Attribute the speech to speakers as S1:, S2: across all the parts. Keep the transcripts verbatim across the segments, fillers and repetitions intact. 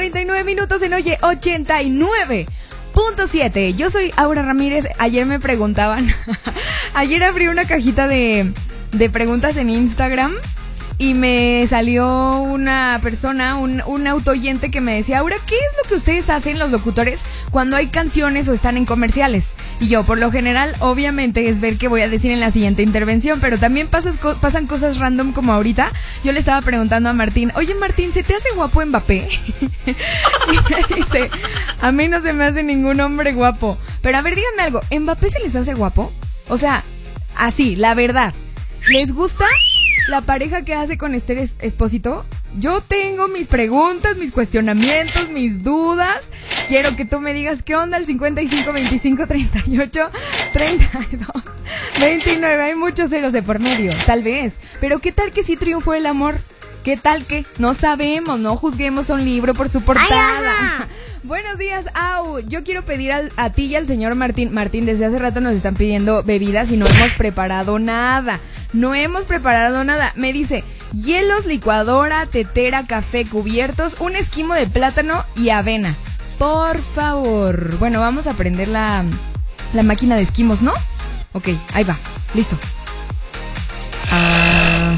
S1: treinta y nueve minutos en Oye ochenta y nueve punto siete. Yo soy Aura Ramírez. Ayer me preguntaban, ayer abrí una cajita de, de preguntas en Instagram y me salió una persona, un, un autoyente que me decía, Aura, ¿qué es lo que ustedes hacen los locutores cuando hay canciones o están en comerciales? Y yo, por lo general, obviamente es ver qué voy a decir en la siguiente intervención, pero también pasas, pasan cosas random como ahorita. Yo le estaba preguntando a Martín, oye Martín, ¿se te hace guapo Mbappé? Y me dice, a mí no se me hace ningún hombre guapo. Pero a ver, díganme algo, ¿Mbappé se les hace guapo? O sea, así, la verdad, ¿les gusta la pareja que hace con Esther Expósito? Yo tengo mis preguntas, mis cuestionamientos, mis dudas. Quiero que tú me digas qué onda al cincuenta y cinco, veinticinco, treinta y ocho, treinta y dos, veintinueve. Hay muchos ceros de por medio, tal vez. Pero ¿qué tal que sí triunfó el amor? ¿Qué tal que? No sabemos, no juzguemos a un libro por su portada. Buenos días, Au. Yo quiero pedir al, a ti y al señor Martín. Martín, desde hace rato nos están pidiendo bebidas y no hemos preparado nada. No hemos preparado nada. Me dice, hielos, licuadora, tetera, café, cubiertos, un esquimo de plátano y avena. Por favor. Bueno, vamos a prender la, la máquina de esquimos, ¿no? Ok, ahí va. Listo. Ah,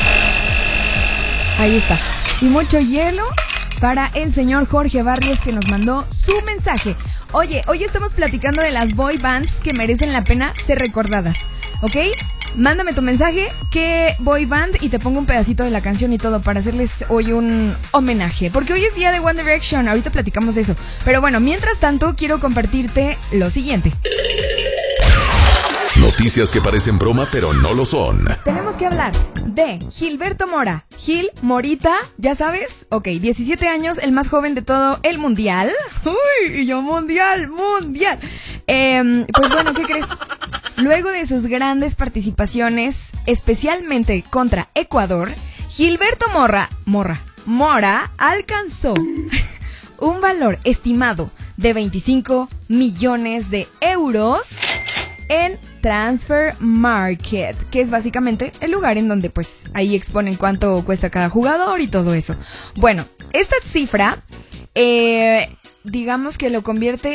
S1: ahí está. Y mucho hielo para el señor Jorge Barrios, que nos mandó su mensaje. Oye, hoy estamos platicando de las boy bands que merecen la pena ser recordadas, ¿ok? Mándame tu mensaje, qué boy band, y te pongo un pedacito de la canción y todo para hacerles hoy un homenaje, porque hoy es día de One Direction. Ahorita platicamos de eso, pero bueno, mientras tanto quiero compartirte lo siguiente.
S2: Noticias que parecen broma pero no lo son.
S1: Tenemos que hablar de Gilberto Mora. Gil, Morita, ¿ya sabes? Ok, diecisiete años, el más joven de todo el mundial. Uy, y yo mundial, mundial. Eh, pues bueno, ¿qué crees? Luego de sus grandes participaciones, especialmente contra Ecuador, Gilberto Morra, Morra, Mora alcanzó un valor estimado de veinticinco millones de euros en Transfer Market, que es básicamente el lugar en donde pues ahí exponen cuánto cuesta cada jugador y todo eso. Bueno, esta cifra, eh, digamos que lo convierte